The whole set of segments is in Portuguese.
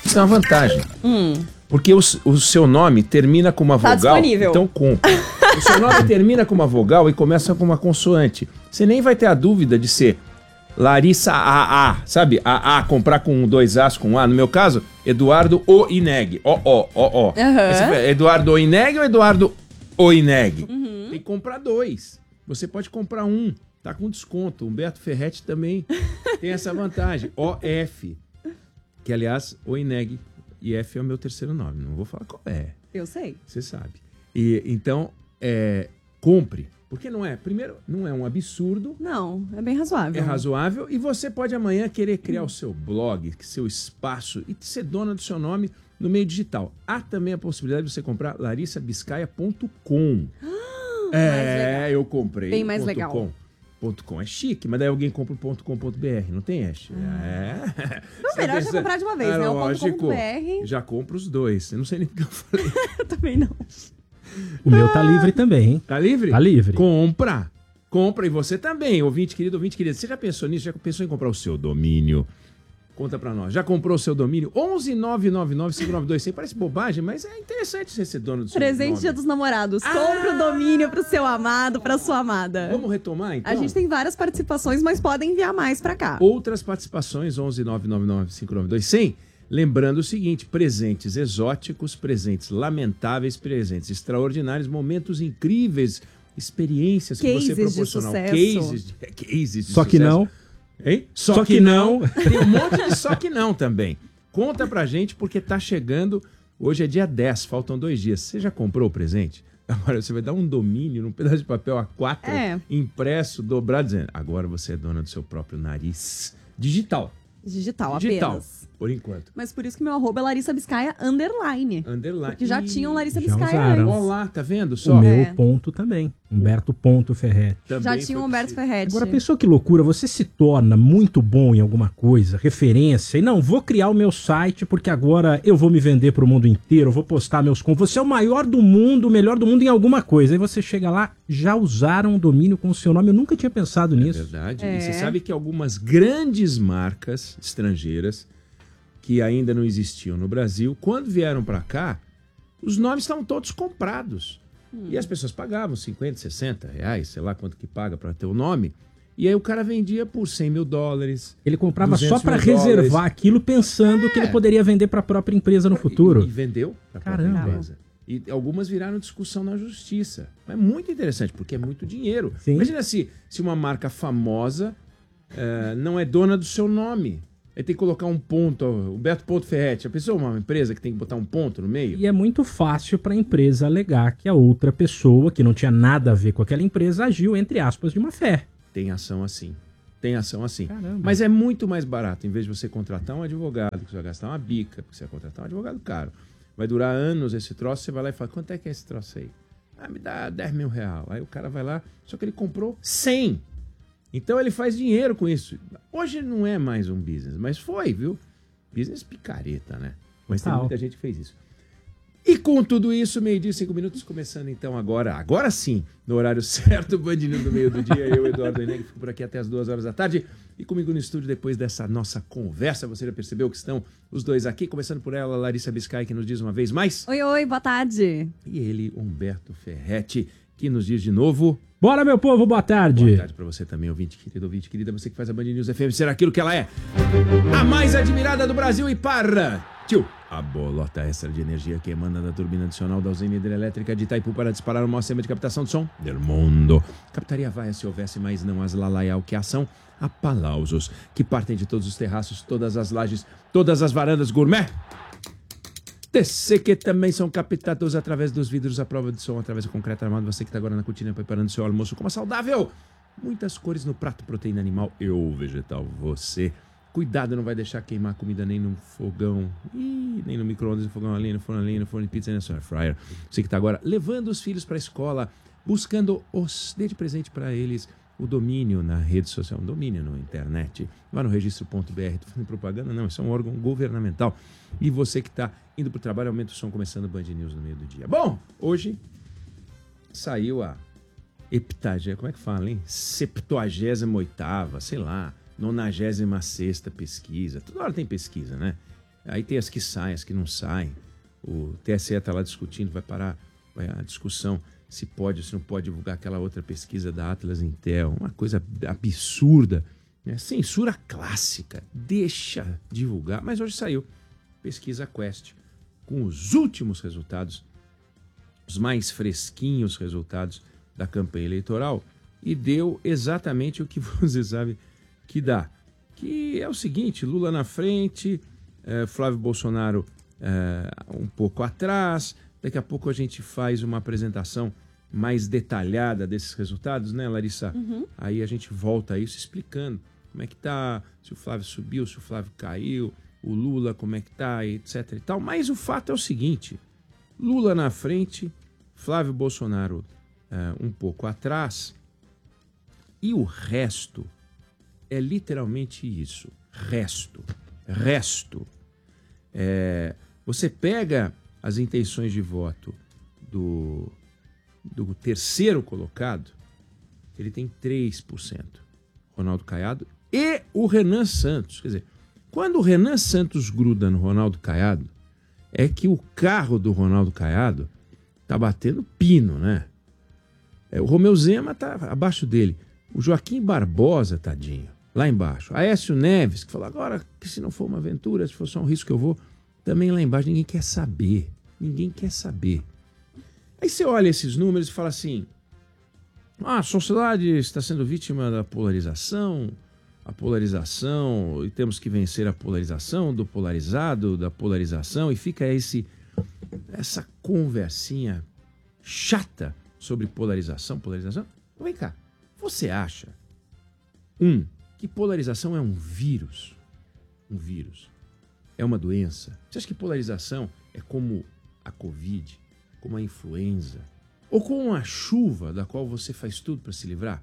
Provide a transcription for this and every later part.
Isso é uma vantagem. Porque o seu nome termina com uma vogal. Disponível. Então compra. O seu nome termina com uma vogal e começa com uma consoante. Você nem vai ter a dúvida de ser Larissa AA, sabe? AA, comprar com 2 As com A. No meu caso, Eduardo Oineg. Eduardo Oineg ou Eduardo Oineg? Tem que comprar 2. Você pode comprar 1. Tá com desconto. Humberto Ferretti também tem essa vantagem. OF. Que, aliás, Oineg. E F é o meu terceiro nome. Não vou falar qual é. Eu sei. Você sabe. E, então, compre. Porque primeiro, não é um absurdo. Não, é bem razoável. É razoável. E você pode amanhã querer criar o seu blog, seu espaço e ser dona do seu nome no meio digital. Há também a possibilidade de você comprar larissabiscaia.com. Eu comprei. Bem mais legal. .com é chique, mas daí alguém compra o .com.br, não tem, Ash? Não, melhor já comprar de uma vez, né? O .com.br. Já compra os 2. Eu não sei nem o que eu falei. Também não. O meu tá livre também, hein? Tá livre? Tá livre. Compra e você também, ouvinte querido. Você já pensou nisso? Já pensou em comprar o seu domínio? Conta pra nós. Já comprou o seu domínio? 11-999-592-100. Parece bobagem, mas é interessante você ser dono do seu Presente Dia dos Namorados. Compre o domínio pro seu amado, pra sua amada. Vamos retomar, então? A gente tem várias participações, mas podem enviar mais pra cá. Outras participações, 11-999-592-100. Lembrando o seguinte, presentes exóticos, presentes lamentáveis, presentes extraordinários, momentos incríveis, experiências que você proporcionou. Cases de Só que sucesso. não. Hein? Só que não. Tem um monte de só que não também. Conta pra gente, porque tá chegando. Hoje é dia 10, faltam 2 dias. Você já comprou o presente? Agora você vai dar um domínio num pedaço de papel A4 impresso, dobrado, dizendo: agora você é dona do seu próprio nariz. Digital. Digital apenas. Por enquanto. Mas por isso que meu arroba é Larissa Biscaia _. Porque já tinham Larissa Biscaia usaram. antes. Olha lá, tá vendo? Só. O meu ponto também. Humberto.Ferretti. Já tinha o Humberto Ferretti. Agora, pensou que loucura? Você se torna muito bom em alguma coisa, referência, e não, vou criar o meu site porque agora eu vou me vender pro mundo inteiro, eu vou postar meus contos. Você é o maior do mundo, o melhor do mundo em alguma coisa. Aí você chega lá, já usaram o domínio com o seu nome. Eu nunca tinha pensado nisso. É verdade. E você sabe que algumas grandes marcas estrangeiras que ainda não existiam no Brasil, quando vieram para cá, os nomes estavam todos comprados. E as pessoas pagavam 50, 60 reais, sei lá quanto que paga para ter o nome. E aí o cara vendia por 100 mil dólares. Ele comprava só para reservar aquilo, pensando que ele poderia vender para a própria empresa no futuro. E vendeu para a própria empresa. E algumas viraram discussão na justiça. É muito interessante, porque é muito dinheiro. Sim. Imagina se uma marca famosa não é dona do seu nome. Aí tem que colocar um ponto, o Beto.Ferretti. A pessoa, uma empresa que tem que botar um ponto no meio? E é muito fácil para a empresa alegar que a outra pessoa, que não tinha nada a ver com aquela empresa, agiu, entre aspas, de má fé. Tem ação assim. Tem ação assim. Caramba. Mas é muito mais barato, em vez de você contratar um advogado, que você vai gastar uma bica, porque você vai contratar um advogado caro. Vai durar anos esse troço, você vai lá e fala: quanto é que é esse troço aí? Me dá 10 mil reais. Aí o cara vai lá, só que ele comprou 100. Então ele faz dinheiro com isso. Hoje não é mais um business, mas foi, viu? Business picareta, né? Mas tem muita gente que fez isso. E com tudo isso, 12:05, começando então agora sim, no horário certo, Band News do meio do dia. Eu, Eduardo Oineg, fico por aqui até as 2 horas da tarde. E comigo no estúdio, depois dessa nossa conversa, você já percebeu que estão os dois aqui, começando por ela, Larissa Biscaia, que nos diz uma vez mais. Oi, boa tarde. E ele, Humberto Ferretti, que nos diz de novo. Bora, meu povo, boa tarde. Boa tarde pra você também, ouvinte querida, você que faz a Band News FM ser aquilo que ela é. A mais admirada do Brasil e para... Tio, a bolota extra de energia que emana da turbina adicional da usina hidrelétrica de Itaipu para disparar o maior sistema de captação de som do mundo. Captaria vaia se houvesse, mas não as lalaial que ação. Aplausos que partem de todos os terraços, todas as lajes, todas as varandas gourmet. TC que também são captados através dos vidros à prova de som, através do concreto armado. Você que está agora na cortina preparando seu almoço, coma saudável. Muitas cores no prato, proteína animal e vegetal. Você, cuidado, não vai deixar queimar comida nem no fogão, nem no micro-ondas, no fogão ali, no forno de pizza, nem no air fryer. Você que está agora levando os filhos para a escola, buscando dê de presente para eles o domínio na rede social, um domínio na internet. Lá no registro.br, estou fazendo propaganda? Não, isso é um órgão governamental. E você que está indo para o trabalho, aumenta o som, começando o Band News no meio do dia. Bom, hoje saiu a como é que fala, hein? 78ª, sei lá, 96ª pesquisa. Toda hora tem pesquisa, né? Aí tem as que saem, as que não saem. O TSE está lá discutindo, vai parar a discussão se pode ou se não pode divulgar aquela outra pesquisa da Atlas Intel. Uma coisa absurda. Né? Censura clássica. Deixa divulgar. Mas hoje saiu pesquisa Quest com os últimos resultados, os mais fresquinhos resultados da campanha eleitoral, e deu exatamente o que você sabe que dá. Que é o seguinte: Lula na frente, Flávio Bolsonaro um pouco atrás. Daqui a pouco a gente faz uma apresentação mais detalhada desses resultados, né, Larissa? Uhum. Aí a gente volta a isso explicando como é que tá, se o Flávio subiu, se o Flávio caiu, o Lula como é que tá, etc e tal. Mas o fato é o seguinte: Lula na frente, Flávio Bolsonaro um pouco atrás, e o resto é literalmente isso. Resto. Você pega as intenções de voto do terceiro colocado, ele tem 3%. Ronaldo Caiado e o Renan Santos. Quer dizer, quando o Renan Santos gruda no Ronaldo Caiado, é que o carro do Ronaldo Caiado tá batendo pino, né? O Romeu Zema tá abaixo dele. O Joaquim Barbosa, tadinho, lá embaixo. Aécio Neves, que falou agora que se não for uma aventura, se for só um risco eu vou, também lá embaixo. Ninguém quer saber. Ninguém quer saber. Aí você olha esses números e fala assim: a sociedade está sendo vítima da polarização, e temos que vencer a polarização, do polarizado, da polarização, e fica essa conversinha chata sobre polarização. Vem cá, você acha, que polarização é um vírus? É uma doença? Você acha que polarização é como a Covid, como a influenza, ou como a chuva da qual você faz tudo para se livrar?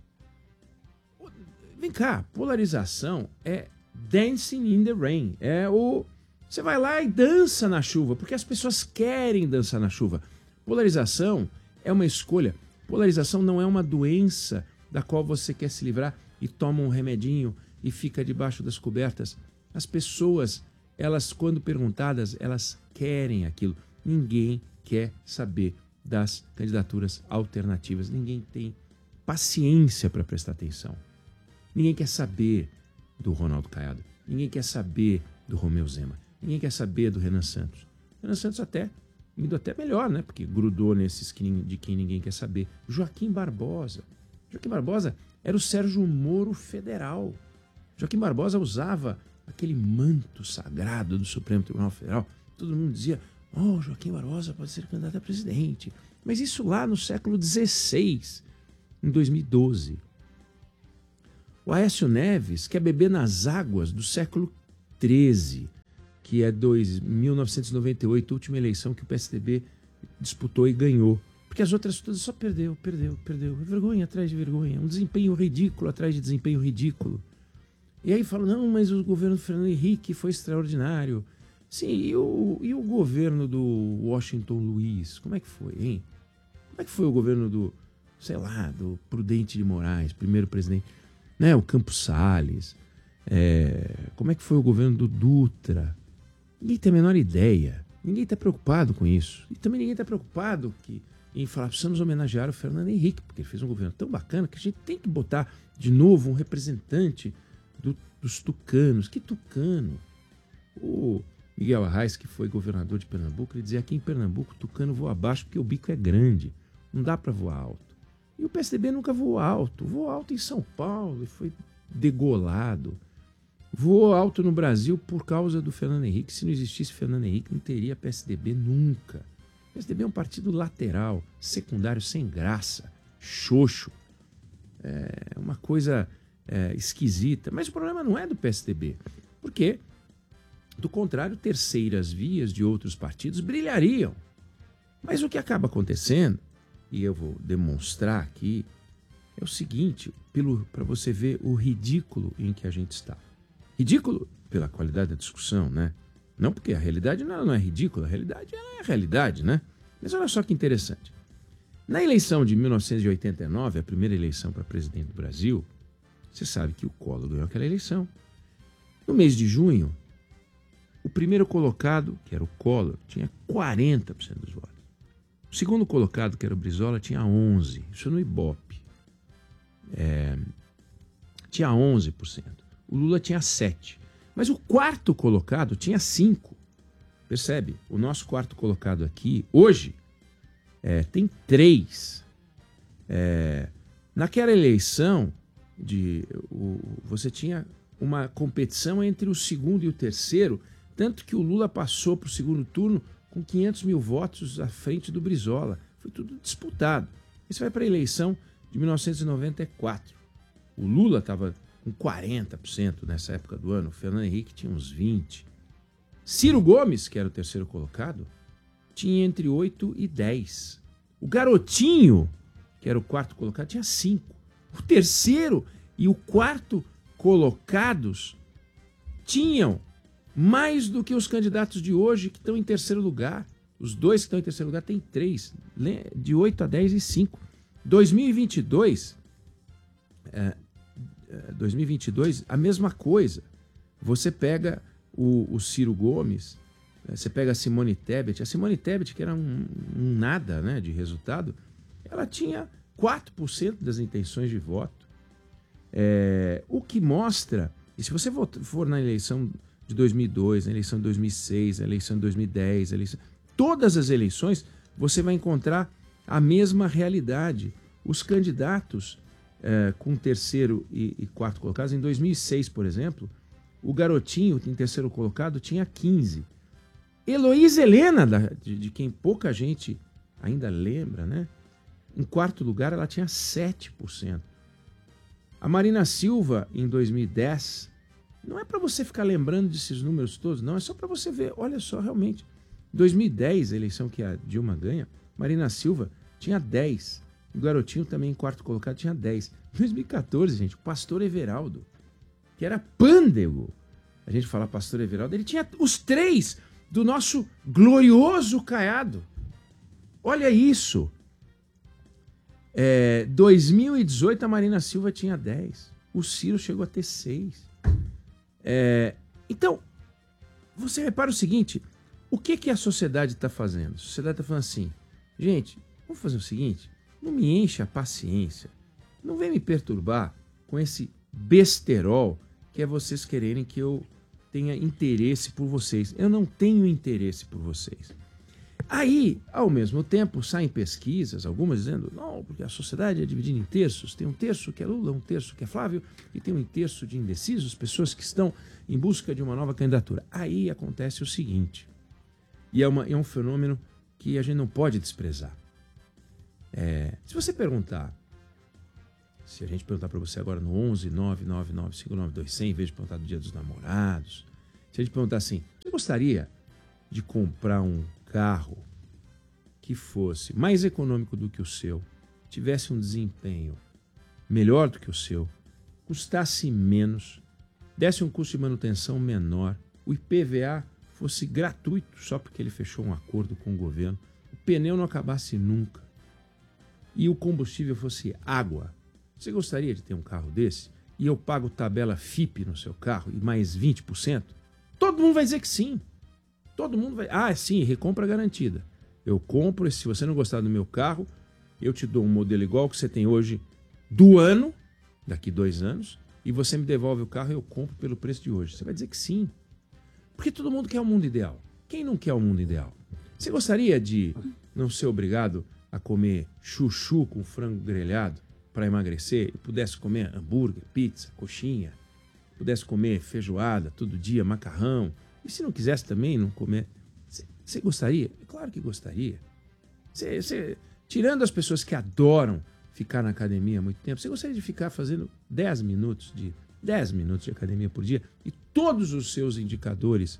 Vem cá, polarização é dancing in the rain. Você vai lá e dança na chuva, porque as pessoas querem dançar na chuva. Polarização é uma escolha. Polarização não é uma doença da qual você quer se livrar e toma um remedinho e fica debaixo das cobertas. As pessoas, elas, quando perguntadas, elas querem aquilo. Ninguém quer saber das candidaturas alternativas. Ninguém tem paciência para prestar atenção. Ninguém quer saber do Ronaldo Caiado. Ninguém quer saber do Romeu Zema. Ninguém quer saber do Renan Santos. Renan Santos indo até melhor, né? Porque grudou nesses de quem ninguém quer saber. Joaquim Barbosa. Joaquim Barbosa era o Sérgio Moro federal. Joaquim Barbosa usava aquele manto sagrado do Supremo Tribunal Federal. Todo mundo dizia: Joaquim Barbosa pode ser candidato a presidente. Mas isso lá no século XVI, em 2012. O Aécio Neves quer beber nas águas do século XIII, que é 1998, a última eleição que o PSDB disputou e ganhou. Porque as outras todas só perdeu. Vergonha atrás de vergonha. Um desempenho ridículo atrás de desempenho ridículo. E aí falam: não, mas o governo do Fernando Henrique foi extraordinário. Sim, e o governo do Washington Luiz? Como é que foi, hein? Como é que foi o governo do Prudente de Moraes, primeiro presidente? Né? O Campos Salles. Como é que foi o governo do Dutra? Ninguém tem a menor ideia. Ninguém está preocupado com isso. E também ninguém está preocupado em falar: precisamos homenagear o Fernando Henrique, porque ele fez um governo tão bacana que a gente tem que botar de novo um representante dos tucanos. Que tucano? O Miguel Arraes, que foi governador de Pernambuco, ele dizia: aqui em Pernambuco o tucano voa abaixo porque o bico é grande. Não dá para voar alto. E o PSDB nunca voou alto. Voou alto em São Paulo e foi degolado. Voou alto no Brasil por causa do Fernando Henrique. Se não existisse Fernando Henrique, não teria PSDB nunca. O PSDB é um partido lateral, secundário, sem graça, xoxo. É uma coisa esquisita. Mas o problema não é do PSDB. Porque, do contrário, terceiras vias de outros partidos brilhariam. Mas o que acaba acontecendo, e eu vou demonstrar aqui, é o seguinte, para você ver o ridículo em que a gente está. Ridículo pela qualidade da discussão, né? Não porque a realidade não é ridícula, a realidade é a realidade, né? Mas olha só que interessante. Na eleição de 1989, a primeira eleição para presidente do Brasil, você sabe que o Collor ganhou aquela eleição. No mês de junho, O primeiro colocado, que era o Collor, tinha 40% dos votos. O segundo colocado, que era o Brizola, tinha 11%. Isso no Ibope. Tinha 11%. O Lula tinha 7%. Mas o quarto colocado tinha 5%. Percebe? O nosso quarto colocado aqui, hoje, tem 3%. Naquela eleição, você tinha uma competição entre o segundo e o terceiro, tanto que o Lula passou para o segundo turno com 500 mil votos à frente do Brizola. Foi tudo disputado. Isso vai para a eleição de 1994. O Lula estava com 40% nessa época do ano, o Fernando Henrique tinha uns 20%. Ciro Gomes, que era o terceiro colocado, tinha entre 8% e 10%. O Garotinho, que era o quarto colocado, tinha 5%. O terceiro e o quarto colocados tinham mais do que os candidatos de hoje que estão em terceiro lugar. Os dois que estão em terceiro lugar têm 3%, de 8 a 10 e 5%. 2022, a mesma coisa. Você pega o Ciro Gomes, você pega a Simone Tebet. A Simone Tebet, que era um nada, né, de resultado, ela tinha 4% das intenções de voto. O que mostra, e se você for na eleição de 2002, na eleição de 2006, na eleição de 2010, todas as eleições, você vai encontrar a mesma realidade. Os candidatos com terceiro e quarto colocados, em 2006, por exemplo, o Garotinho, em terceiro colocado, tinha 15%. Heloísa Helena, de quem pouca gente ainda lembra, né? Em quarto lugar, ela tinha 7%. A Marina Silva, em 2010, não é para você ficar lembrando desses números todos, não. É só para você ver, olha só, realmente. 2010, a eleição que a Dilma ganha, Marina Silva tinha 10%. O Garotinho também em quarto colocado tinha 10%. Em 2014, gente, o Pastor Everaldo, que era pândego. A gente fala Pastor Everaldo, ele tinha os 3 do nosso glorioso Caiado. Olha isso. 2018 a Marina Silva tinha 10%. O Ciro chegou a ter 6%. Então, você repara o seguinte, o que a sociedade está fazendo? A sociedade está falando assim, gente, vamos fazer o seguinte, não me encha a paciência, não vem me perturbar com esse besterol que é vocês quererem que eu tenha interesse por vocês. Eu não tenho interesse por vocês. Aí, ao mesmo tempo, saem pesquisas, algumas dizendo, não, porque a sociedade é dividida em terços. Tem um terço que é Lula, um terço que é Flávio, e tem um terço de indecisos, pessoas que estão em busca de uma nova candidatura. Aí acontece o seguinte, e é um fenômeno que a gente não pode desprezar. Se você perguntar, se a gente perguntar para você agora no 11 999 592 em vez de perguntar do Dia dos Namorados, se a gente perguntar assim, você gostaria de comprar um carro que fosse mais econômico do que o seu, tivesse um desempenho melhor do que o seu, custasse menos, desse um custo de manutenção menor, o IPVA fosse gratuito só porque ele fechou um acordo com o governo, o pneu não acabasse nunca e o combustível fosse água. Você gostaria de ter um carro desse? E eu pago tabela FIP no seu carro e mais 20%? Todo mundo vai dizer que sim. Todo mundo vai... sim, recompra garantida. Eu compro, e se você não gostar do meu carro, eu te dou um modelo igual que você tem hoje do ano, daqui 2 anos, e você me devolve o carro e eu compro pelo preço de hoje. Você vai dizer que sim. Porque todo mundo quer o mundo ideal. Quem não quer o mundo ideal? Você gostaria de não ser obrigado a comer chuchu com frango grelhado para emagrecer e pudesse comer hambúrguer, pizza, coxinha, pudesse comer feijoada todo dia, macarrão, e se não quisesse também não comer, você gostaria? Claro que gostaria. Tirando as pessoas que adoram ficar na academia há muito tempo, você gostaria de ficar fazendo 10 minutos de academia por dia e todos os seus indicadores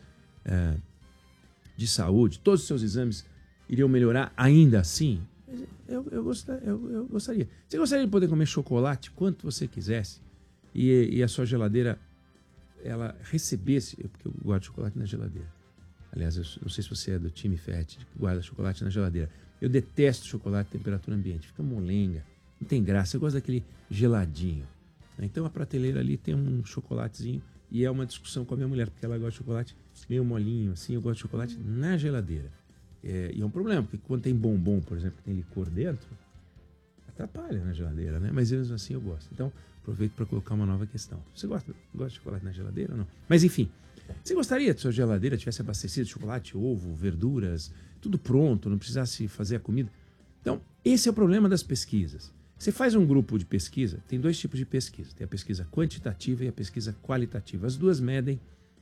de saúde, todos os seus exames iriam melhorar ainda assim? Eu gostaria. Você gostaria de poder comer chocolate quanto você quisesse e a sua geladeira ela recebesse, porque eu guardo chocolate na geladeira. Aliás, eu não sei se você é do time Ferret que guarda chocolate na geladeira. Eu detesto chocolate em temperatura ambiente, fica molenga, não tem graça. Eu gosto daquele geladinho. Então a prateleira ali tem um chocolatezinho E é uma discussão com a minha mulher, porque ela gosta de chocolate meio molinho, assim, eu gosto de chocolate na geladeira. E é um problema, porque quando tem bombom, por exemplo, que tem licor dentro, atrapalha na geladeira, né? Mas mesmo assim eu gosto. Então, aproveito para colocar uma nova questão. Você gosta de chocolate na geladeira ou não? Mas enfim, você gostaria que sua geladeira tivesse abastecida de chocolate, ovo, verduras, tudo pronto, não precisasse fazer a comida? Então, esse é o problema das pesquisas. Você faz um grupo de pesquisa, tem 2 tipos de pesquisa. Tem a pesquisa quantitativa e a pesquisa qualitativa. As duas medem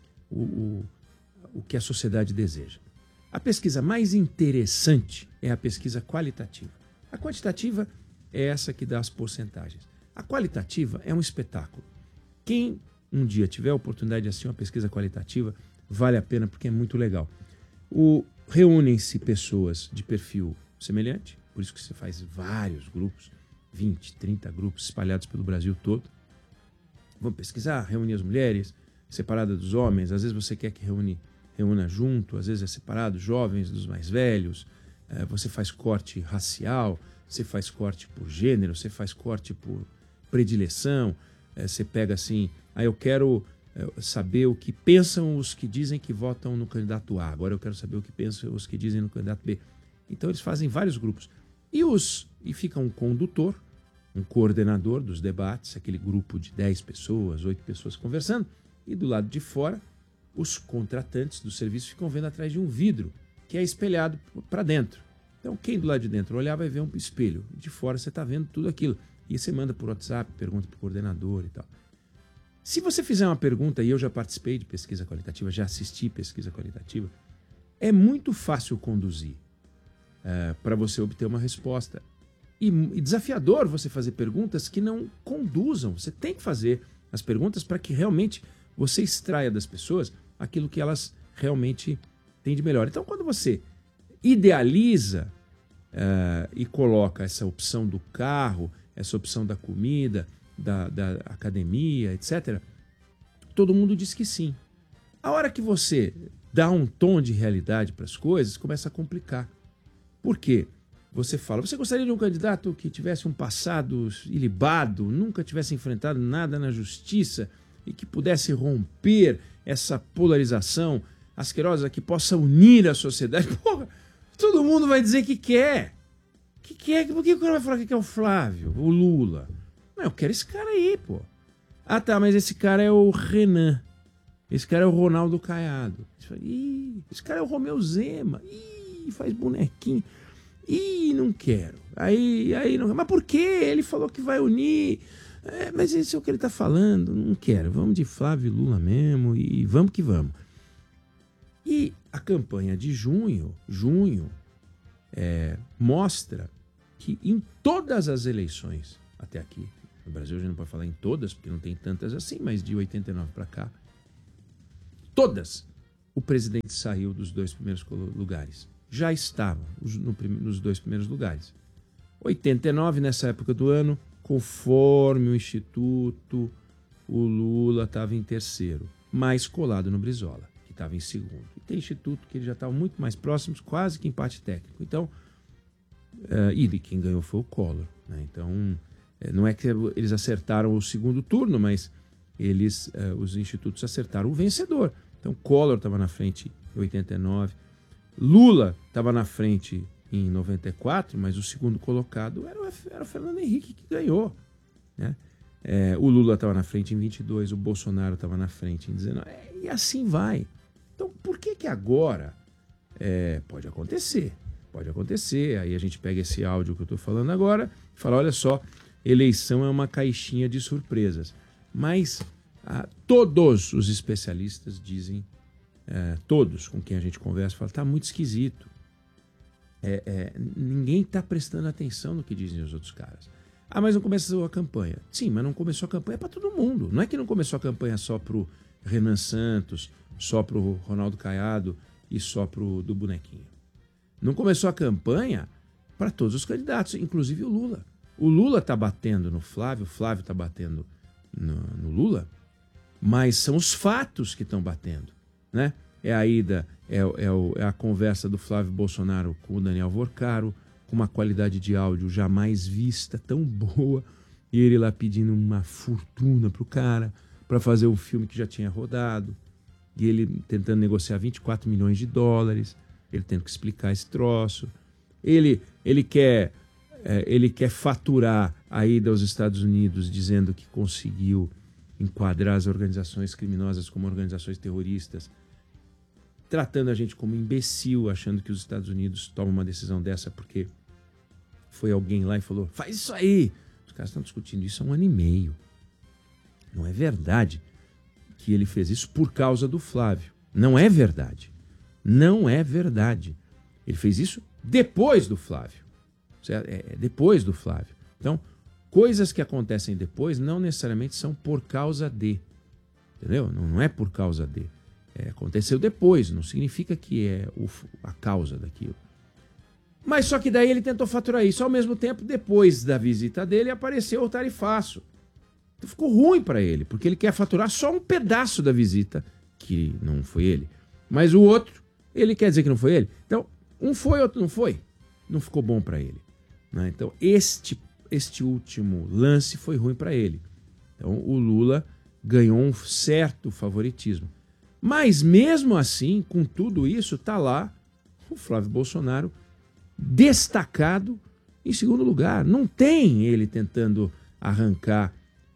o que a sociedade deseja. A pesquisa mais interessante é a pesquisa qualitativa. A quantitativa é essa que dá as porcentagens. A qualitativa é um espetáculo. Quem um dia tiver a oportunidade de assistir uma pesquisa qualitativa, vale a pena porque é muito legal. Reúnem-se pessoas de perfil semelhante, por isso que você faz vários grupos, 20, 30 grupos espalhados pelo Brasil todo. Vamos pesquisar, reunir as mulheres, separada dos homens. Às vezes você quer que reúna junto, às vezes é separado, jovens dos mais velhos. Você faz corte racial, você faz corte por gênero, você faz corte por predileção. Você pega assim, eu quero saber o que pensam os que dizem que votam no candidato A, agora eu quero saber o que pensam os que dizem no candidato B. Então eles fazem vários grupos. E fica um condutor, um coordenador dos debates, aquele grupo de 10 pessoas, 8 pessoas conversando, e do lado de fora, os contratantes do serviço ficam vendo atrás de um vidro que é espelhado para dentro. Então, quem do lado de dentro olhar vai ver um espelho. De fora você está vendo tudo aquilo. E você manda por WhatsApp, pergunta para o coordenador e tal. Se você fizer uma pergunta, e eu já participei de pesquisa qualitativa, já assisti pesquisa qualitativa, é muito fácil conduzir para você obter uma resposta. E desafiador você fazer perguntas que não conduzam. Você tem que fazer as perguntas para que realmente você extraia das pessoas aquilo que elas realmente têm de melhor. Então, quando você idealiza e coloca essa opção do carro, essa opção da comida, da academia, etc., todo mundo diz que sim. A hora que você dá um tom de realidade para as coisas, começa a complicar. Por quê? Você fala, você gostaria de um candidato que tivesse um passado ilibado, nunca tivesse enfrentado nada na justiça e que pudesse romper essa polarização asquerosa, que possa unir a sociedade? Porra, todo mundo vai dizer que quer. Que quer? Por que o cara vai falar que quer o Flávio, o Lula? Não, eu quero esse cara aí, pô. Ah, tá, mas esse cara é o Renan. Esse cara é o Ronaldo Caiado. Esse cara é o Romeu Zema. Faz bonequinho. Não quero. Aí não. Mas por quê? Ele falou que vai unir. Mas isso é o que ele tá falando. Não quero. Vamos de Flávio e Lula mesmo e vamos que vamos. E a campanha de junho mostra que em todas as eleições, até aqui, no Brasil a gente não pode falar em todas, porque não tem tantas assim, mas de 89 para cá, todas, o presidente saiu dos 2 primeiros lugares. Já estava nos 2 primeiros lugares. 89, nessa época do ano, conforme o Instituto, o Lula estava em terceiro, mais colado no Brizola, que estava em segundo. E tem Instituto que eles já estavam muito mais próximos, quase que empate técnico. Então, e quem ganhou foi o Collor. Né? Então, não é que eles acertaram o segundo turno, mas os institutos acertaram o vencedor. Então, Collor estava na frente em 89, Lula estava na frente em 94, mas o segundo colocado era o Fernando Henrique, que ganhou. Né? O Lula estava na frente em 22, o Bolsonaro estava na frente em 19. E assim vai. Então, por que agora? Pode acontecer. Aí a gente pega esse áudio que eu estou falando agora e fala, olha só, eleição é uma caixinha de surpresas. Mas todos os especialistas dizem, todos com quem a gente conversa, falam, está muito esquisito. Ninguém está prestando atenção no que dizem os outros caras. Mas não começou a campanha. Sim, mas não começou a campanha para todo mundo. Não é que não começou a campanha só para o Renan Santos, só para o Ronaldo Caiado e só para o do bonequinho. Não começou a campanha para todos os candidatos, inclusive o Lula. O Lula está batendo no Flávio, o Flávio está batendo no Lula, mas são os fatos que estão batendo. Né? É a ida, é a conversa do Flávio Bolsonaro com o Daniel Vorcaro, com uma qualidade de áudio jamais vista, tão boa, e ele lá pedindo uma fortuna pro cara, para fazer um filme que já tinha rodado, e ele tentando negociar 24 milhões de dólares, ele tendo que explicar esse troço. Ele quer faturar a ida aos Estados Unidos dizendo que conseguiu enquadrar as organizações criminosas como organizações terroristas, tratando a gente como imbecil, achando que os Estados Unidos tomam uma decisão dessa porque foi alguém lá e falou, faz isso aí. Os caras estão discutindo isso há 1 ano e meio. Não é verdade que ele fez isso por causa do Flávio. Não é verdade. Não é verdade. Ele fez isso depois do Flávio. Depois do Flávio. Então, coisas que acontecem depois não necessariamente são por causa de. Entendeu? Não é por causa de. Aconteceu depois, não significa que é a causa daquilo. Mas só que daí ele tentou faturar isso. Ao mesmo tempo, depois da visita dele, apareceu o tarifaço. Então ficou ruim para ele, porque ele quer faturar só um pedaço da visita, que não foi ele. Mas o outro, ele quer dizer que não foi ele. Então, um foi, outro não foi. Não ficou bom para ele. Né? Então, este último lance foi ruim para ele. Então, o Lula ganhou um certo favoritismo. Mas, mesmo assim, com tudo isso, está lá o Flávio Bolsonaro destacado em segundo lugar. Não tem ele tentando arrancar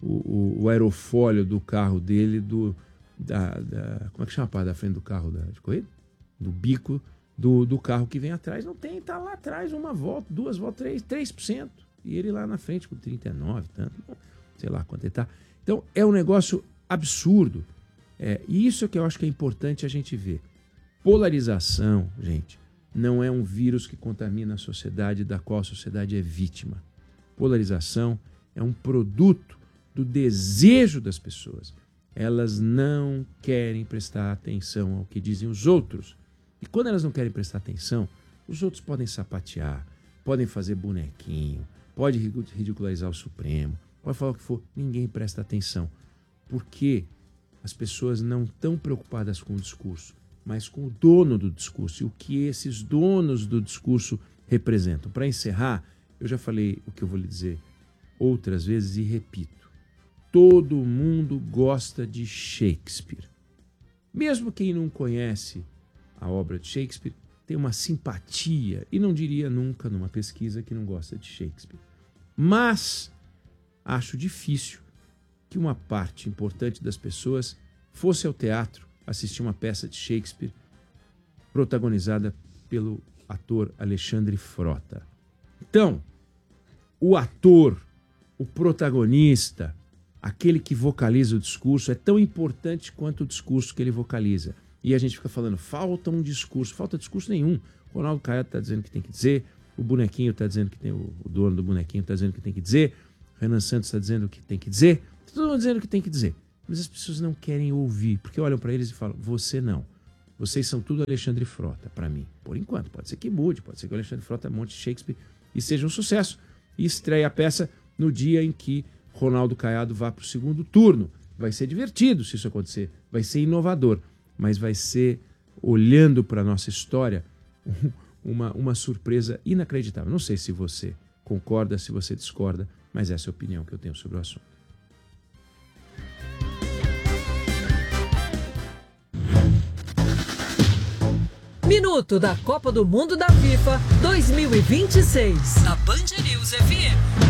o aerofólio do carro dele, como é que chama a parte da frente do carro de corrida? Do bico do carro que vem atrás. Não tem, tá lá atrás, uma volta, 2 voltas, 3%. E ele lá na frente com 39, tanto, sei lá quanto ele tá. Então, é um negócio absurdo. E isso é que eu acho que é importante a gente ver. Polarização, gente, não é um vírus que contamina a sociedade, da qual a sociedade é vítima. Polarização é um produto do desejo das pessoas. Elas não querem prestar atenção ao que dizem os outros. E quando elas não querem prestar atenção, os outros podem sapatear, podem fazer bonequinho, pode ridicularizar o Supremo, pode falar o que for, ninguém presta atenção. Porque as pessoas não estão preocupadas com o discurso, mas com o dono do discurso e o que esses donos do discurso representam. Para encerrar, eu já falei o que eu vou lhe dizer outras vezes e repito. Todo mundo gosta de Shakespeare. Mesmo quem não conhece a obra de Shakespeare, tem uma simpatia, e não diria nunca numa pesquisa que não gosta de Shakespeare. Mas acho difícil que uma parte importante das pessoas fosse ao teatro assistir uma peça de Shakespeare protagonizada pelo ator Alexandre Frota. Então, o ator, o protagonista, aquele que vocaliza o discurso, é tão importante quanto o discurso que ele vocaliza. E a gente fica falando, falta um discurso. Falta discurso nenhum. O Ronaldo Caiado está dizendo que tem que dizer, o bonequinho está dizendo que tem, o dono do bonequinho está dizendo que tem que dizer, o Renan Santos está dizendo que tem que dizer, todo mundo dizendo que tem que dizer. Mas as pessoas não querem ouvir, porque olham para eles e falam, você não. Vocês são tudo Alexandre Frota, para mim. Por enquanto, pode ser que mude, pode ser que o Alexandre Frota monte Shakespeare e seja um sucesso. E estreie a peça no dia em que Ronaldo Caiado vá para o segundo turno. Vai ser divertido se isso acontecer, vai ser inovador, mas vai ser, olhando para a nossa história, uma surpresa inacreditável. Não sei se você concorda, se você discorda, mas essa é a opinião que eu tenho sobre o assunto. Minuto da Copa do Mundo da FIFA 2026. Na Band News FM.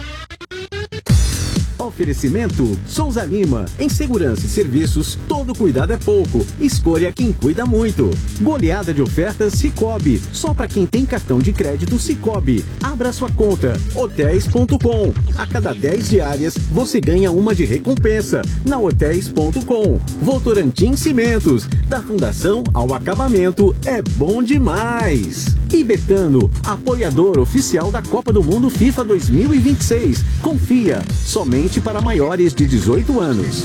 Oferecimento Souza Lima. Em segurança e serviços, todo cuidado é pouco. Escolha quem cuida muito. Goleada de ofertas Sicoob. Só para quem tem cartão de crédito Sicoob. Abra sua conta. Hotéis.com. A cada 10 diárias, você ganha uma de recompensa. Na Hotéis.com. Votorantim Cimentos. Da fundação ao acabamento, é bom demais. E Betano, apoiador oficial da Copa do Mundo FIFA 2026. Confia, somente para maiores de 18 anos.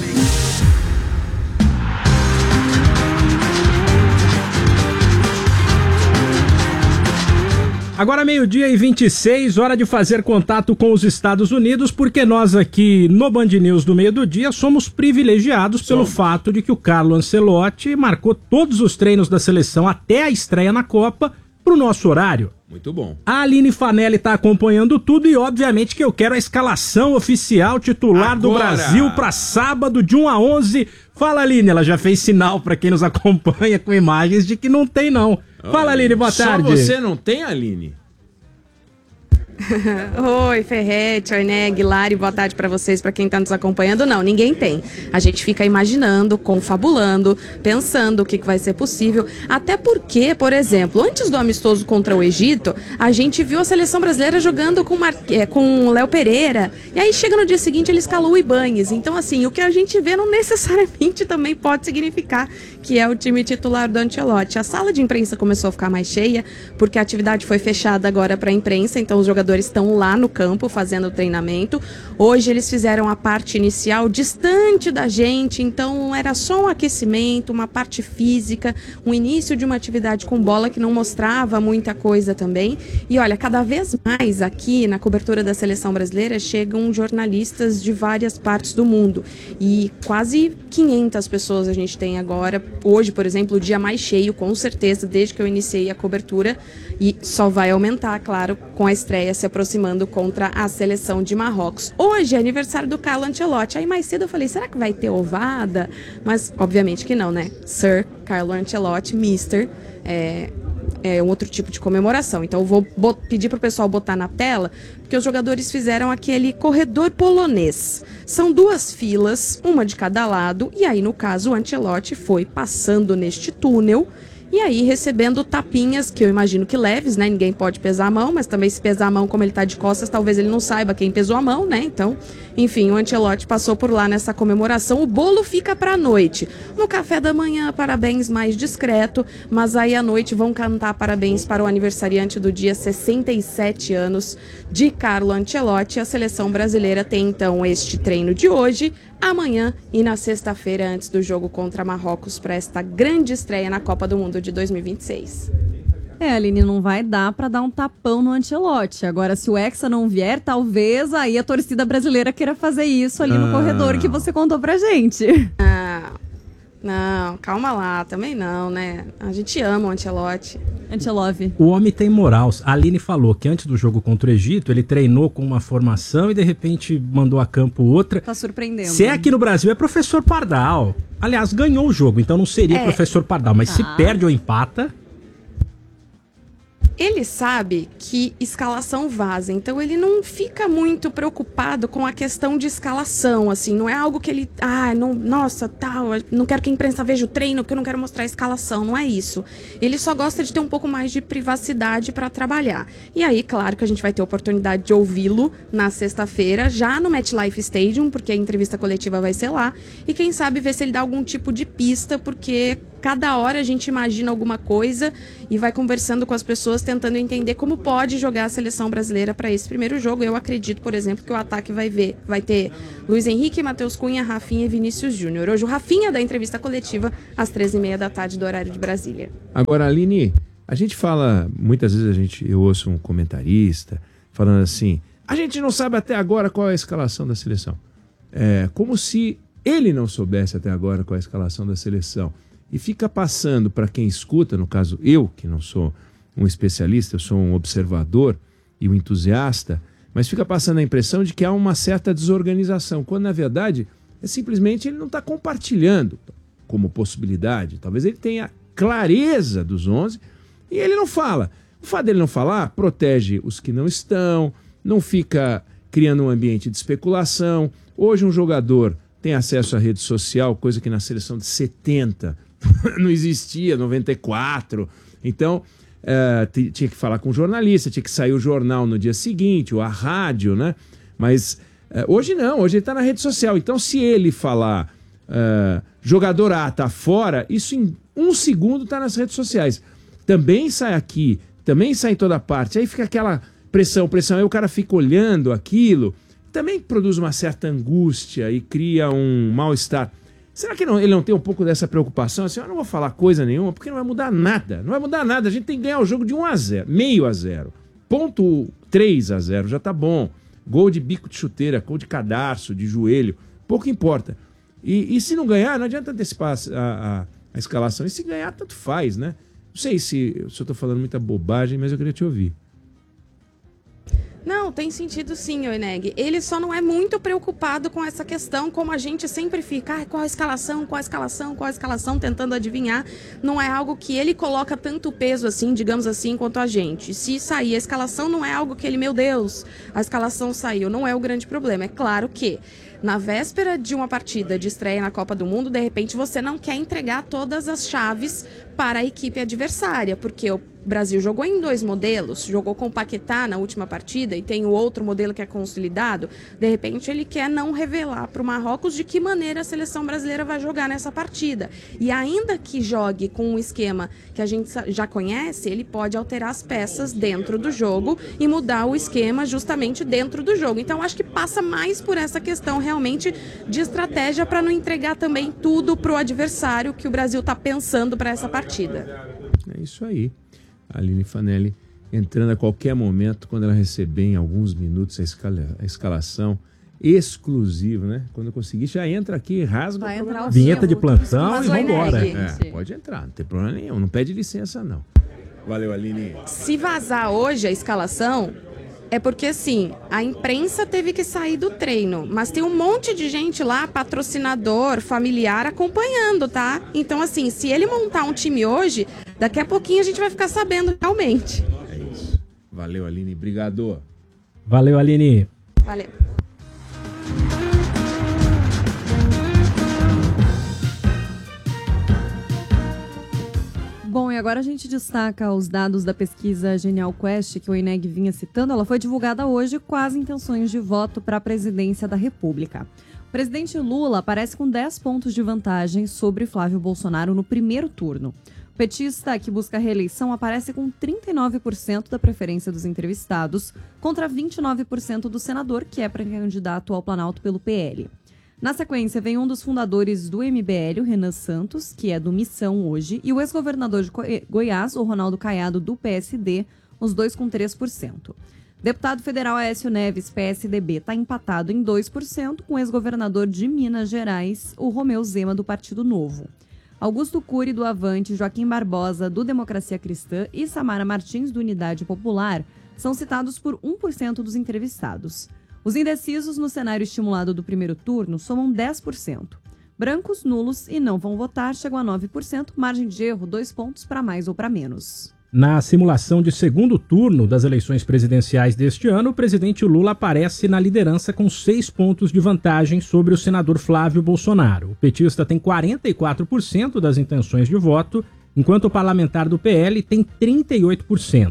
Agora 12h26, hora de fazer contato com os Estados Unidos, porque nós aqui no Band News do Meio do Dia somos privilegiados pelo fato de que o Carlo Ancelotti marcou todos os treinos da seleção até a estreia na Copa para o nosso horário. Muito bom. A Aline Fanelli tá acompanhando tudo e, obviamente, que eu quero a escalação oficial titular do Brasil para sábado, de 1 a 11. Fala, Aline. Ela já fez sinal para quem nos acompanha com imagens de que não tem, não. Fala, Aline. Boa tarde. Só você não tem, Aline? Oi, Ferrete, oi, Neg, Lari, boa tarde pra vocês, pra quem tá nos acompanhando. Não, ninguém tem. A gente fica imaginando, confabulando, pensando o que vai ser possível. Até porque, por exemplo, antes do amistoso contra o Egito, a gente viu a seleção brasileira jogando com o Léo Pereira. E aí chega no dia seguinte, ele escalou o Ibañez. Então, assim, o que a gente vê não necessariamente também pode significar que é o time titular do Ancelotti. A sala de imprensa começou a ficar mais cheia, porque a atividade foi fechada agora pra imprensa, então os jogadores estão lá no campo fazendo o treinamento. Hoje eles fizeram a parte inicial distante da gente, então era só um aquecimento, uma parte física, um início de uma atividade com bola que não mostrava muita coisa também. E olha, cada vez mais aqui na cobertura da seleção brasileira chegam jornalistas de várias partes do mundo. E quase 500 pessoas a gente tem agora. Hoje, por exemplo, o dia mais cheio, com certeza, desde que eu iniciei a cobertura. E só vai aumentar, claro, com a estreia se aproximando contra a seleção de Marrocos. Hoje é aniversário do Carlo Ancelotti. Aí mais cedo eu falei, será que vai ter ovada? Mas obviamente que não, né? Sir Carlo Ancelotti, Mister, é um outro tipo de comemoração. Então eu vou pedir pro pessoal botar na tela, porque os jogadores fizeram aquele corredor polonês. São 2 filas, uma de cada lado, e aí no caso o Ancelotti foi passando neste túnel, e aí recebendo tapinhas, que eu imagino que leves, né? Ninguém pode pesar a mão, mas também se pesar a mão como ele tá de costas, talvez ele não saiba quem pesou a mão, né? Então, enfim, o Ancelotti passou por lá nessa comemoração. O bolo fica pra noite. No café da manhã, parabéns mais discreto, mas aí à noite vão cantar parabéns para o aniversariante do dia, 67 anos, de Carlo Ancelotti. A seleção brasileira tem então este treino de hoje, amanhã e na sexta-feira, antes do jogo contra Marrocos, para esta grande estreia na Copa do Mundo de 2026. Aline, não vai dar pra dar um tapão no Ancelotti. Agora, se o Hexa não vier, talvez aí a torcida brasileira queira fazer isso ali no corredor que você contou pra gente. Não, calma lá, também não, né? A gente ama o Ancelotti. Ancelove. O homem tem moral. A Aline falou que antes do jogo contra o Egito, ele treinou com uma formação e de repente mandou a campo outra. Tá surpreendendo. Se é aqui no Brasil, é professor Pardal. Aliás, ganhou o jogo, então não seria professor Pardal. Mas se perde ou empata... Ele sabe que escalação vaza, então ele não fica muito preocupado com a questão de escalação, assim, não é algo que ele, nossa, tal, não quero que a imprensa veja o treino, porque eu não quero mostrar a escalação, não é isso. Ele só gosta de ter um pouco mais de privacidade para trabalhar. E aí, claro que a gente vai ter a oportunidade de ouvi-lo na sexta-feira, já no MetLife Stadium, porque a entrevista coletiva vai ser lá, e quem sabe ver se ele dá algum tipo de pista, porque cada hora a gente imagina alguma coisa e vai conversando com as pessoas, tentando entender como pode jogar a seleção brasileira para esse primeiro jogo. Eu acredito, por exemplo, que o ataque vai ter Luiz Henrique, Matheus Cunha, Rafinha e Vinícius Júnior. Hoje o Rafinha dá entrevista coletiva às 13h30 da tarde do horário de Brasília. Agora, Aline, a gente fala, muitas vezes eu ouço um comentarista falando assim, a gente não sabe até agora qual é a escalação da seleção. É como se ele não soubesse até agora qual é a escalação da seleção. E fica passando para quem escuta, no caso eu, que não sou um especialista, eu sou um observador e um entusiasta, mas fica passando a impressão de que há uma certa desorganização, quando na verdade é simplesmente ele não está compartilhando como possibilidade. Talvez ele tenha clareza dos 11 e ele não fala. O fato dele não falar protege os que não estão, não fica criando um ambiente de especulação. Hoje um jogador tem acesso à rede social, coisa que na seleção de 70 não existia, 94. Então, tinha que falar com o jornalista, tinha que sair o jornal no dia seguinte, ou a rádio, né? Mas hoje não, hoje ele está na rede social. Então, se ele falar jogador A está fora, isso em 1 segundo está nas redes sociais. Também sai aqui, também sai em toda parte. Aí fica aquela pressão, aí o cara fica olhando aquilo. Também produz uma certa angústia e cria um mal-estar. Será que ele não tem um pouco dessa preocupação? Assim, eu não vou falar coisa nenhuma, porque não vai mudar nada. Não vai mudar nada. A gente tem que ganhar o jogo de 1-0, meio a 0. Ponto 3-0, já tá bom. Gol de bico de chuteira, gol de cadarço, de joelho, pouco importa. E se não ganhar, não adianta antecipar a escalação. E se ganhar, tanto faz, né? Não sei se eu tô falando muita bobagem, mas eu queria te ouvir. Não, tem sentido sim, Oineg. Ele só não é muito preocupado com essa questão, como a gente sempre fica, qual a escalação, tentando adivinhar. Não é algo que ele coloca tanto peso assim, digamos assim, quanto a gente. Se sair a escalação, não é algo que ele, meu Deus, a escalação saiu, não é o grande problema. É claro que na véspera de uma partida de estreia na Copa do Mundo, de repente você não quer entregar todas as chaves para a equipe adversária, porque o Brasil jogou em 2 modelos, jogou com o Paquetá na última partida e tem o outro modelo que é consolidado. De repente ele quer não revelar para o Marrocos de que maneira a seleção brasileira vai jogar nessa partida. E ainda que jogue com um esquema que a gente já conhece, ele pode alterar as peças dentro do jogo e mudar o esquema justamente dentro do jogo. Então acho que passa mais por essa questão realmente de estratégia para não entregar também tudo para o adversário que o Brasil está pensando para essa partida. É isso aí. A Aline Fanelli entrando a qualquer momento, quando ela receber em alguns minutos a escalação exclusiva, né? Quando eu conseguir, já entra aqui, rasga Vai o programa. entrar o Vinheta de vivo, plantão tudo e vambora. exclusivo, Pode entrar, não tem problema nenhum, não pede licença não. Valeu, Aline. Se vazar hoje a escalação, é porque, assim, a imprensa teve que sair do treino, mas tem um monte de gente lá, patrocinador, familiar, acompanhando, tá? Então, assim, se ele montar um time hoje, daqui a pouquinho a gente vai ficar sabendo realmente. É isso. Valeu, Aline. Obrigado. Valeu, Aline. Valeu. Bom, e agora a gente destaca os dados da pesquisa Genial Quest, que o Oineg vinha citando. Ela foi divulgada hoje com as intenções de voto para a presidência da República. O presidente Lula aparece com 10 pontos de vantagem sobre Flávio Bolsonaro no primeiro turno. O petista, que busca a reeleição, aparece com 39% da preferência dos entrevistados, contra 29% do senador, que é pré-candidato ao Planalto pelo PL. Na sequência, vem um dos fundadores do MBL, o Renan Santos, que é do Missão hoje, e o ex-governador de Goiás, o Ronaldo Caiado, do PSD, os dois com 3%. Deputado federal Aécio Neves, PSDB, está empatado em 2%, com o ex-governador de Minas Gerais, o Romeu Zema, do Partido Novo. Augusto Cury, do Avante, Joaquim Barbosa, do Democracia Cristã e Samara Martins, do Unidade Popular, são citados por 1% dos entrevistados. Os indecisos no cenário estimulado do primeiro turno somam 10%. Brancos, nulos e não vão votar chegam a 9%, margem de erro 2 pontos para mais ou para menos. Na simulação de segundo turno das eleições presidenciais deste ano, o presidente Lula aparece na liderança com 6 pontos de vantagem sobre o senador Flávio Bolsonaro. O petista tem 44% das intenções de voto, enquanto o parlamentar do PL tem 38%.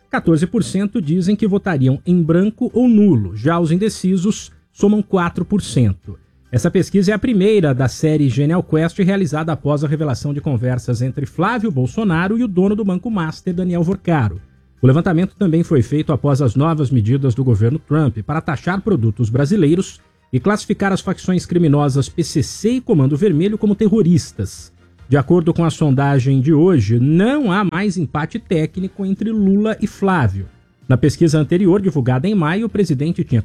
14% dizem que votariam em branco ou nulo, já os indecisos somam 4%. Essa pesquisa é a primeira da série Genial Quest realizada após a revelação de conversas entre Flávio Bolsonaro e o dono do Banco Master, Daniel Vorcaro. O levantamento também foi feito após as novas medidas do governo Trump para taxar produtos brasileiros e classificar as facções criminosas PCC e Comando Vermelho como terroristas. De acordo com a sondagem de hoje, não há mais empate técnico entre Lula e Flávio. Na pesquisa anterior, divulgada em maio, o presidente tinha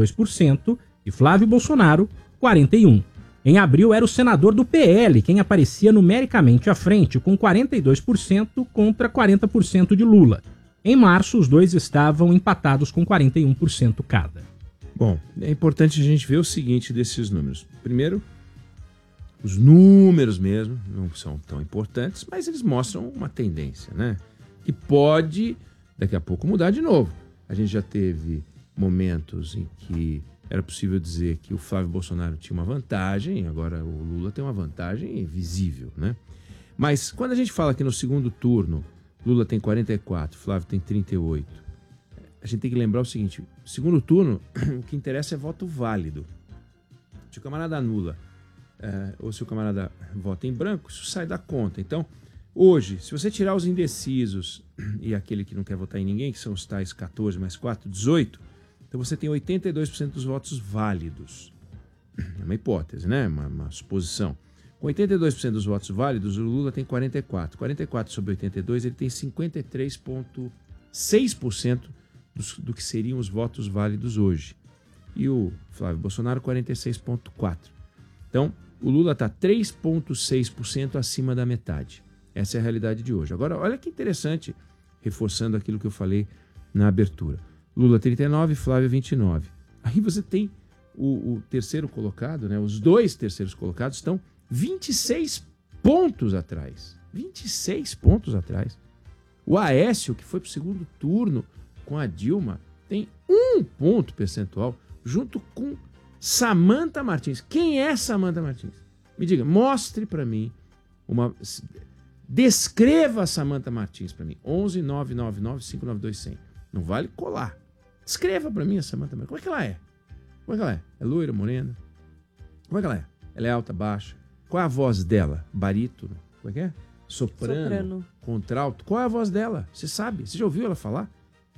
42% e Flávio Bolsonaro, 41%. Em abril, era o senador do PL quem aparecia numericamente à frente, com 42% contra 40% de Lula. Em março, os dois estavam empatados com 41% cada. Bom, é importante a gente ver o seguinte desses números. Primeiro, os números mesmo não são tão importantes, mas eles mostram uma tendência, né? Que pode, daqui a pouco, mudar de novo. A gente já teve momentos em que era possível dizer que o Flávio Bolsonaro tinha uma vantagem, agora o Lula tem uma vantagem visível, né? Mas quando a gente fala que no segundo turno, Lula tem 44, Flávio tem 38, a gente tem que lembrar o seguinte, no segundo turno, o que interessa é voto válido. Se o camarada anula ou se o camarada vota em branco, isso sai da conta. Então, hoje, se você tirar os indecisos e aquele que não quer votar em ninguém, que são os tais 14 mais 4, 18, então você tem 82% dos votos válidos. É uma hipótese, né? Uma suposição. Com 82% dos votos válidos, o Lula tem 44. 44 sobre 82, ele tem 53,6% do que seriam os votos válidos hoje. E o Flávio Bolsonaro, 46,4%. Então, o Lula está 3,6% acima da metade. Essa é a realidade de hoje. Agora, olha que interessante, reforçando aquilo que eu falei na abertura. Lula 39, Flávio 29. Aí você tem o terceiro colocado, né? Os dois terceiros colocados estão 26 pontos atrás. 26 pontos atrás. O Aécio, que foi para o segundo turno com a Dilma, tem 1 ponto percentual junto com Samantha Martins. Quem é Samantha Martins? Me diga, mostre para mim descreva a Samantha Martins para mim. 11 999 592 100. Não vale colar. Descreva para mim a Samantha Martins. Como é que ela é? Como é que ela é? É loira, morena? Como é que ela é? Ela é alta, baixa? Qual é a voz dela? Barítono? Como é que é? Soprano. Contralto? Qual é a voz dela? Você sabe? Você já ouviu ela falar?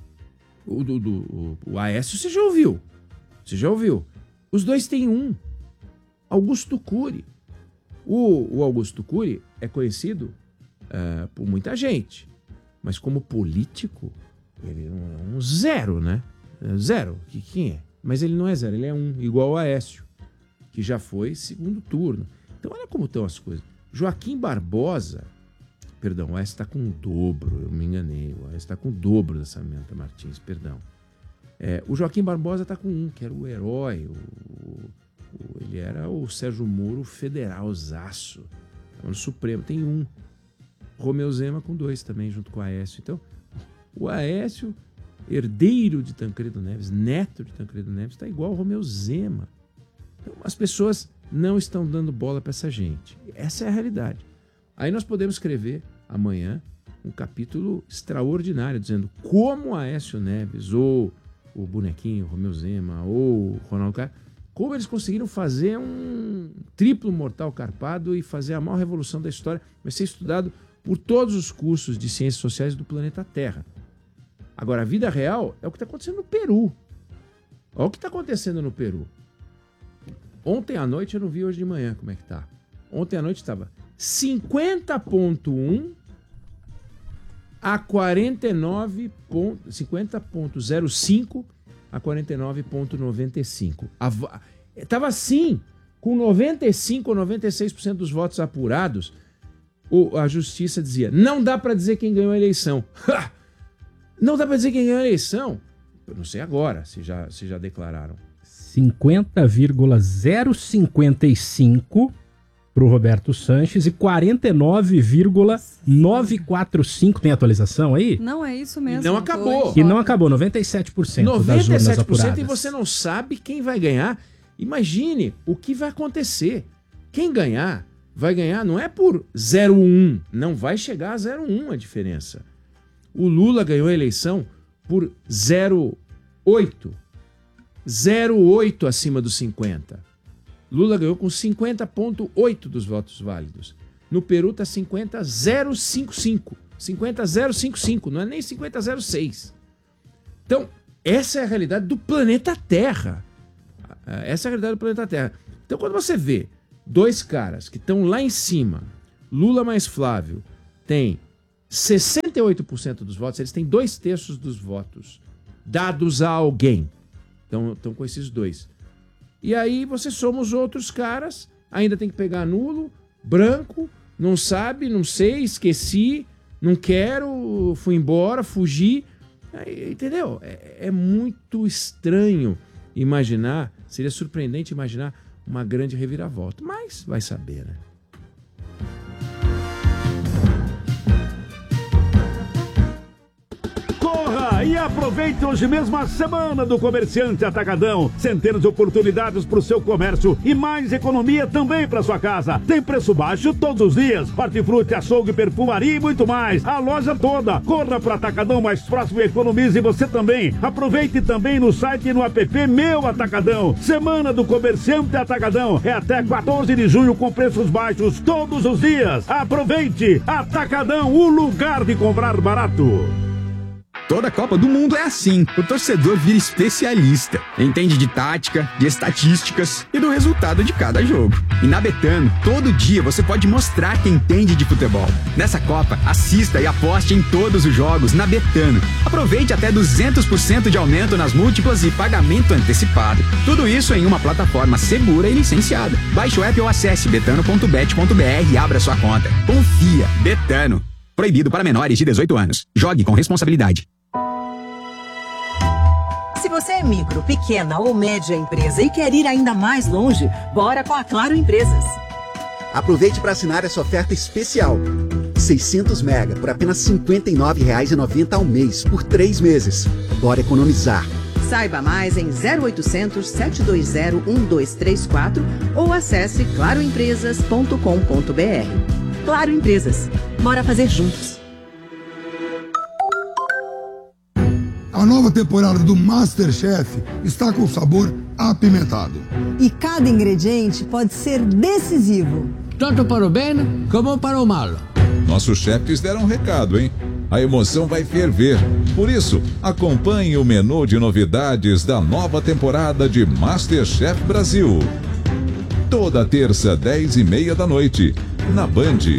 O Aécio você já ouviu. Você já ouviu. Os dois têm um. Augusto Cury. O Augusto Cury é conhecido por muita gente. Mas como político, ele é um zero, né? Zero. Quem é? Mas ele não é zero, ele é 1, igual o Aécio, que já foi segundo turno. Então olha como estão as coisas. Joaquim Barbosa, perdão, o Aécio está com o dobro, eu me enganei, o Aécio está com o dobro da Samantha Martins, perdão. O Joaquim Barbosa está com 1, que era o herói, ele era o Sérgio Moro federalzaço, no Supremo, tem 1. Romeu Zema com 2 também, junto com o Aécio. Então, o Aécio, herdeiro de Tancredo Neves, neto de Tancredo Neves, está igual ao Romeu Zema. Então, as pessoas não estão dando bola para essa gente. Essa é a realidade. Aí nós podemos escrever amanhã um capítulo extraordinário, dizendo como Aécio Neves, ou o bonequinho, Romeu Zema, ou o Ronaldo Caiado, como eles conseguiram fazer um triplo mortal carpado e fazer a maior revolução da história. Vai ser estudado por todos os cursos de ciências sociais do planeta Terra. Agora, a vida real é o que está acontecendo no Peru. Olha o que está acontecendo no Peru. Ontem à noite, eu não vi hoje de manhã como é que tá. Ontem à noite estava 50.1 a 50.05 a 49.95. Estava assim, com 95 ou 96% dos votos apurados, a justiça dizia, não dá para dizer quem ganhou a eleição. Não dá para dizer quem ganhou a eleição. Eu não sei agora, se já declararam. 50,055 para o Roberto Sanches e 49,945. Tem atualização aí? Não, é isso mesmo. E não acabou. E não acabou, 97% das urnas apuradas. 97% e você não sabe quem vai ganhar. Imagine o que vai acontecer. Quem ganhar, vai ganhar não é por 0,1. Não vai chegar a 0,1 a diferença. O Lula ganhou a eleição por 0,8. 0,8 acima dos 50. Lula ganhou com 50,8 dos votos válidos. No Peru está 50,055. 50,055, não é nem 50,06. Então, essa é a realidade do planeta Terra. Essa é a realidade do planeta Terra. Então, quando você vê dois caras que estão lá em cima, Lula mais Flávio, tem 68% dos votos, eles têm 2/3 dos votos dados a alguém. Então, estão com esses dois. E aí você soma os outros caras, ainda tem que pegar nulo, branco, não sabe, não sei, esqueci, não quero, fui embora, fugi. Aí, entendeu? É muito estranho imaginar, seria surpreendente imaginar uma grande reviravolta. Mas vai saber, né? Corra e aproveite hoje mesmo a semana do Comerciante Atacadão. Centenas de oportunidades para o seu comércio e mais economia também para sua casa. Tem preço baixo todos os dias. Hortifruti, açougue, perfumaria e muito mais. A loja toda. Corra para o Atacadão mais próximo e economize você também. Aproveite também no site e no app Meu Atacadão. Semana do Comerciante Atacadão. É até 14 de junho com preços baixos todos os dias. Aproveite! Atacadão, o lugar de comprar barato. Toda Copa do Mundo é assim. O torcedor vira especialista. Entende de tática, de estatísticas e do resultado de cada jogo. E na Betano, todo dia você pode mostrar que entende de futebol. Nessa Copa, assista e aposte em todos os jogos na Betano. Aproveite até 200% de aumento nas múltiplas e pagamento antecipado. Tudo isso em uma plataforma segura e licenciada. Baixe o app ou acesse betano.bet.br e abra sua conta. Confia. Betano. Proibido para menores de 18 anos. Jogue com responsabilidade. Se você é micro, pequena ou média empresa e quer ir ainda mais longe, bora com a Claro Empresas. Aproveite para assinar essa oferta especial. 600 mega por apenas R$ 59,90 ao mês, por 3 meses. Bora economizar. Saiba mais em 0800 720 1234 ou acesse claroempresas.com.br. Claro Empresas. Bora fazer juntos. A nova temporada do MasterChef está com sabor apimentado. E cada ingrediente pode ser decisivo. Tanto para o bem como para o mal. Nossos chefes deram um recado, hein? A emoção vai ferver. Por isso, acompanhe o menu de novidades da nova temporada de MasterChef Brasil. Toda terça, 10h30 da noite, na Band.